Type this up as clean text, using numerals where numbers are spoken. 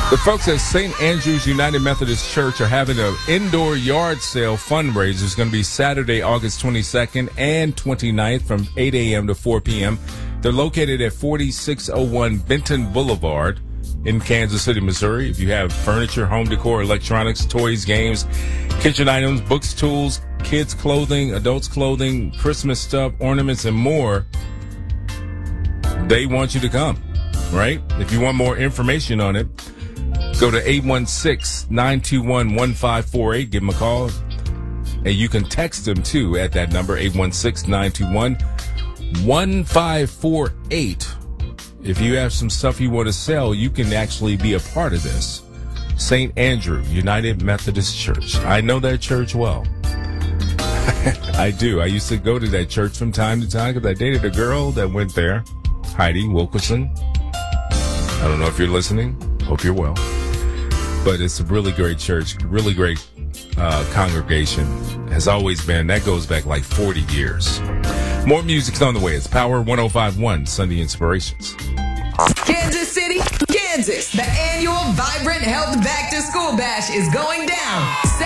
The folks at St. Andrew's United Methodist Church are having an indoor yard sale fundraiser. It's going to be Saturday, August 22nd and 29th from 8 a.m. to 4 p.m. They're located at 4601 Benton Boulevard in Kansas City, Missouri. If you have furniture, home decor, electronics, toys, games, kitchen items, books, tools, kids' clothing, adults' clothing, Christmas stuff, ornaments, and more, they want you to come, right? If you want more information on it, go to 816-921-1548. Give them a call. And you can text them, too, at that number, 816-921-1548. If you have some stuff you want to sell, you can actually be a part of this. St. Andrew United Methodist Church. I know that church well. I do. I used to go to that church from time to time because I dated a girl that went there, Heidi Wilkerson. I don't know if you're listening. Hope you're well. But it's a really great church, really great congregation. Has always been. That goes back like 40 years. More music's on the way. It's Power 105.1 Sunday Inspirations. Kansas City, Kansas. The annual Vibrant Health Back to School Bash is going down